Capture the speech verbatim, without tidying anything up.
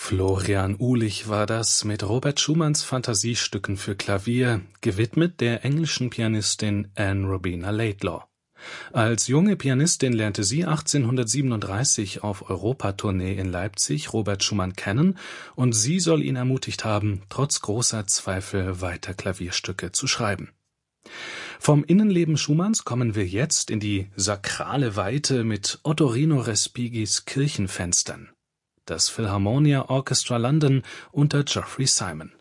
Florian Uhlich war das mit Robert Schumanns Fantasiestücken für Klavier, gewidmet der englischen Pianistin Anne Robina Laidlaw. Als junge Pianistin lernte sie achtzehnhundertsiebenunddreißig auf Europatournee in Leipzig Robert Schumann kennen und sie soll ihn ermutigt haben, trotz großer Zweifel weiter Klavierstücke zu schreiben. Vom Innenleben Schumanns kommen wir jetzt in die sakrale Weite mit Ottorino Respigis Kirchenfenstern. Das Philharmonia Orchestra London unter Geoffrey Simon.